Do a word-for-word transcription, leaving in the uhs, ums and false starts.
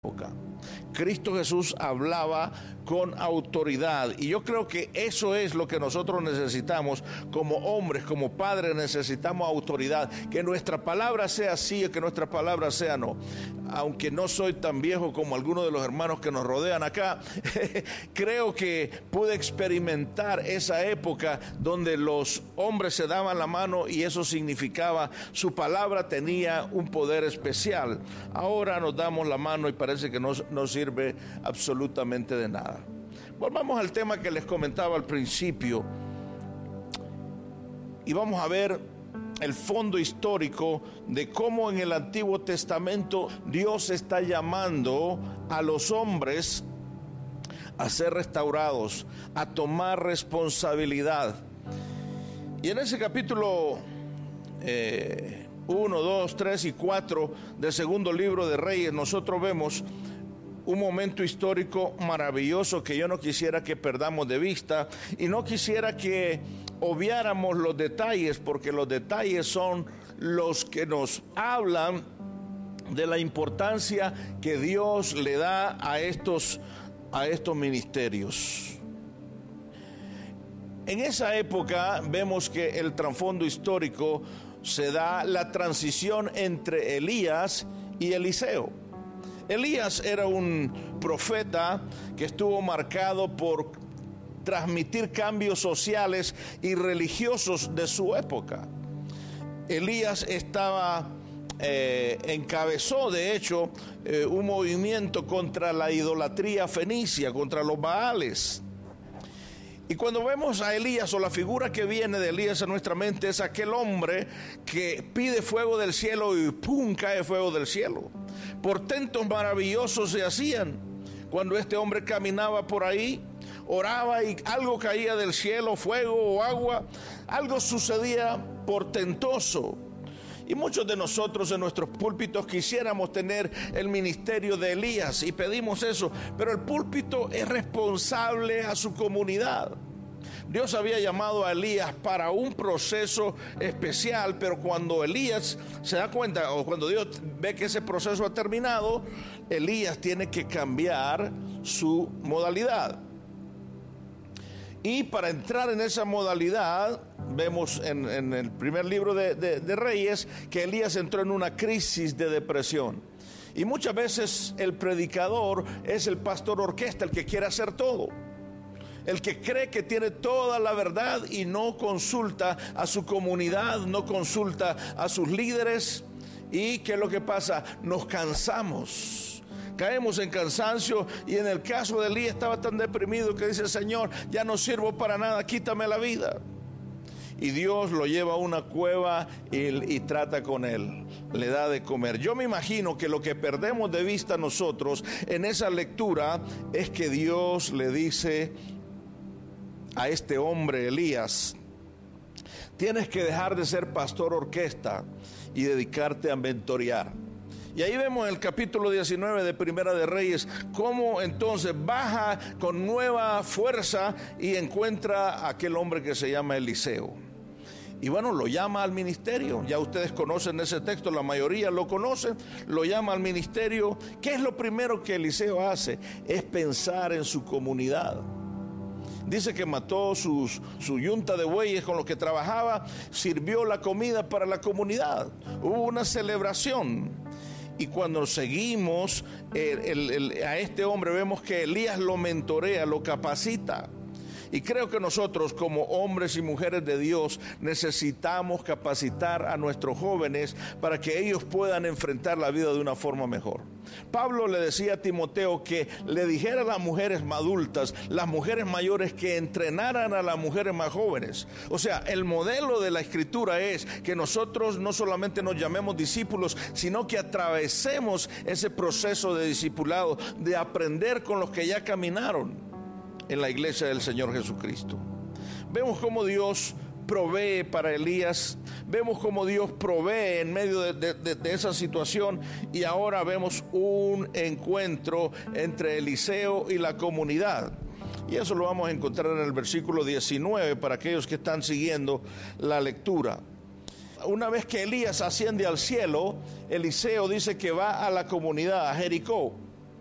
época. Cristo Jesús hablaba con autoridad, y yo creo que eso es lo que nosotros necesitamos como hombres, como padres. Necesitamos autoridad, que nuestra palabra sea sí o que nuestra palabra sea no. Aunque no soy tan viejo como algunos de los hermanos que nos rodean acá, creo que pude experimentar esa época donde los hombres se daban la mano y eso significaba su palabra tenía un poder especial. Ahora nos damos la mano y parece que no nos sirve absolutamente de nada. Volvamos al tema que les comentaba al principio y vamos a ver el fondo histórico de cómo en el Antiguo Testamento Dios está llamando a los hombres a ser restaurados, a tomar responsabilidad. Y en ese capítulo eh, uno, dos, tres y cuatro del segundo libro de Reyes, nosotros vemos un momento histórico maravilloso que yo no quisiera que perdamos de vista, y no quisiera que obviáramos los detalles, porque los detalles son los que nos hablan de la importancia que Dios le da a estos, a estos ministerios. En esa época vemos que el trasfondo histórico se da la transición entre Elías y Eliseo. Elías era un profeta que estuvo marcado por transmitir cambios sociales y religiosos de su época. Elías estaba, eh, encabezó de hecho eh, un movimiento contra la idolatría fenicia, contra los Baales. Y cuando vemos a Elías, o la figura que viene de Elías en nuestra mente, es aquel hombre que pide fuego del cielo y ¡pum!, cae fuego del cielo. Portentos maravillosos se hacían cuando este hombre caminaba por ahí, oraba y algo caía del cielo, fuego o agua, algo sucedía portentoso. Y muchos de nosotros en nuestros púlpitos quisiéramos tener el ministerio de Elías y pedimos eso, pero el púlpito es responsable a su comunidad. Dios había llamado a Elías para un proceso especial, pero cuando Elías se da cuenta, o cuando Dios ve que ese proceso ha terminado, Elías tiene que cambiar su modalidad. Y para entrar en esa modalidad, vemos en, en el primer libro de, de, de Reyes que Elías entró en una crisis de depresión. Y muchas veces el predicador es el pastor orquesta, el que quiere hacer todo, el que cree que tiene toda la verdad y no consulta a su comunidad, no consulta a sus líderes. ¿Y qué es lo que pasa? Nos cansamos. Caemos en cansancio, y en el caso de Elías estaba tan deprimido que dice: Señor, ya no sirvo para nada, quítame la vida. Y Dios lo lleva a una cueva y, y trata con él, le da de comer. Yo me imagino que lo que perdemos de vista nosotros en esa lectura es que Dios le dice a este hombre Elías: tienes que dejar de ser pastor orquesta y dedicarte a mentorear. Y ahí vemos en el capítulo diecinueve de Primera de Reyes cómo entonces baja con nueva fuerza y encuentra a aquel hombre que se llama Eliseo. Y bueno, lo llama al ministerio. Ya ustedes conocen ese texto, la mayoría lo conocen. Lo llama al ministerio. ¿Qué es lo primero que Eliseo hace? Es pensar en su comunidad. Dice que mató sus, su yunta de bueyes con los que trabajaba, sirvió la comida para la comunidad. Hubo una celebración. Y cuando seguimos el, el, el, a este hombre, vemos que Elías lo mentorea, lo capacita. Y creo que nosotros como hombres y mujeres de Dios necesitamos capacitar a nuestros jóvenes para que ellos puedan enfrentar la vida de una forma mejor. Pablo le decía a Timoteo que le dijera a las mujeres adultas, las mujeres mayores, que entrenaran a las mujeres más jóvenes. O sea, el modelo de la Escritura es que nosotros no solamente nos llamemos discípulos, sino que atravesemos ese proceso de discipulado, de aprender con los que ya caminaron en la iglesia del Señor Jesucristo. Vemos cómo Dios provee para Elías, vemos cómo Dios provee en medio de, de, de, de esa situación, y ahora vemos un encuentro entre Eliseo y la comunidad. Y eso lo vamos a encontrar en el versículo diecinueve para aquellos que están siguiendo la lectura. Una vez que Elías asciende al cielo, Eliseo dice que va a la comunidad, a Jericó.